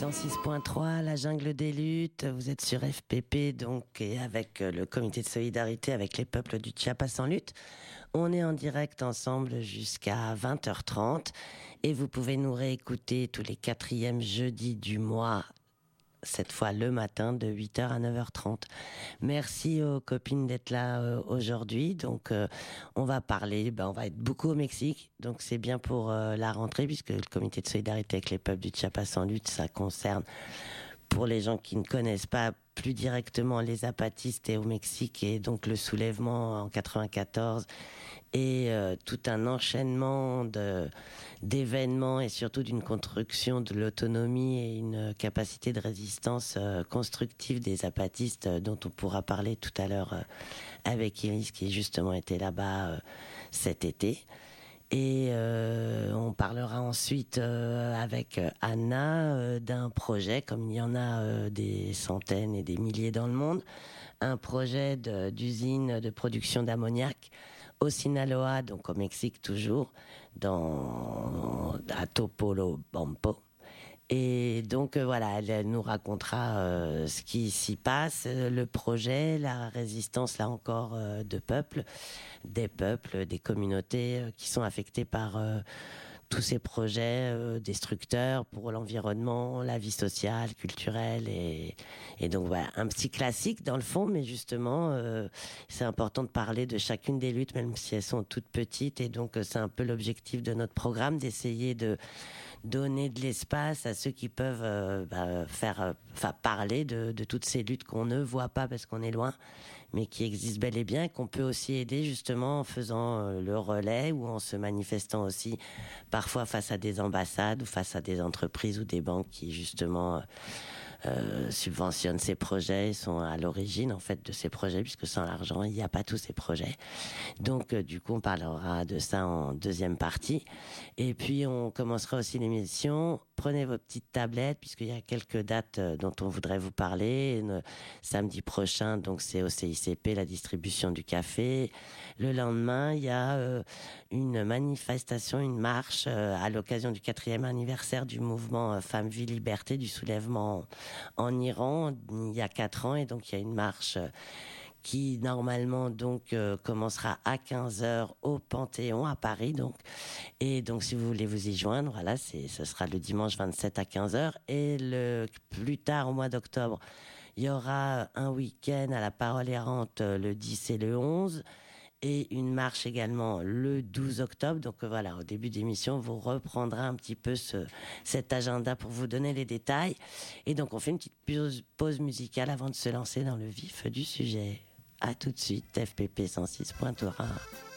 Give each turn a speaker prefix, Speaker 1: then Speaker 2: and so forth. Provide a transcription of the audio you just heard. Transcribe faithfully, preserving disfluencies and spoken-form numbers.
Speaker 1: cent six point trois, la jungle des luttes. Vous êtes sur F P P, donc, et avec le comité de solidarité avec les peuples du Chiapas en lutte. On est en direct ensemble jusqu'à vingt heures trente et vous pouvez nous réécouter tous les quatrièmes jeudis du mois, cette fois le matin de huit heures à neuf heures trente. Merci aux copines d'être là euh, aujourd'hui. Donc euh, on va parler, ben, on va être beaucoup au Mexique, donc c'est bien pour euh, la rentrée puisque le comité de solidarité avec les peuples du Chiapas en lutte, ça concerne, pour les gens qui ne connaissent pas plus directement, les zapatistes et au Mexique, et donc le soulèvement en quatre-vingt-quatorze et euh, tout un enchaînement de d'événements et surtout d'une construction de l'autonomie et une capacité de résistance euh, constructive des zapatistes euh, dont on pourra parler tout à l'heure euh, avec Iris qui justement était là-bas euh, cet été. Et euh, on parlera ensuite euh, avec Anna euh, d'un projet, comme il y en a euh, des centaines et des milliers dans le monde, un projet de, d'usine de production d'ammoniac au Sinaloa, donc au Mexique toujours, dans, à Topolobampo. Et donc euh, voilà, elle, elle nous racontera euh, ce qui s'y passe, euh, le projet, la résistance là encore euh, de peuples, des peuples, des communautés euh, qui sont affectés par euh, tous ces projets euh, destructeurs pour l'environnement, la vie sociale, culturelle et, et donc voilà, un petit classique dans le fond, mais justement euh, c'est important de parler de chacune des luttes, même si elles sont toutes petites, et donc euh, c'est un peu l'objectif de notre programme, d'essayer de donner de l'espace à ceux qui peuvent euh, bah, faire, enfin euh, parler de, de toutes ces luttes qu'on ne voit pas parce qu'on est loin, mais qui existent bel et bien, et qu'on peut aussi aider justement en faisant euh, le relais ou en se manifestant aussi parfois face à des ambassades ou face à des entreprises ou des banques qui justement euh, euh, subventionnent ces projets, sont à l'origine en fait de ces projets, puisque sans l'argent il n'y a pas tous ces projets. Donc euh, du coup on parlera de ça en deuxième partie, et puis on commencera aussi l'émission. Prenez vos petites tablettes puisqu'il y a quelques dates euh, dont on voudrait vous parler. Le samedi prochain, donc c'est au C I C P, la distribution du café. Le lendemain, il y a euh, une manifestation, une marche euh, à l'occasion du quatrième anniversaire du mouvement euh, Femmes, Vie, Liberté, du soulèvement en Iran il y a quatre ans, et donc il y a une marche euh, qui normalement donc euh, commencera à quinze heures au Panthéon à Paris, donc. Et donc si vous voulez vous y joindre, voilà, c'est ce sera le dimanche vingt-sept à quinze heures, et le plus tard au mois d'octobre, il y aura un week-end à la Parole errante le dix et le onze, et une marche également le douze octobre. Donc voilà, au début d'émission, vous reprendra un petit peu ce, cet agenda pour vous donner les détails. Et donc on fait une petite pause, pause musicale avant de se lancer dans le vif du sujet. À tout de suite, F P P cent six point trois.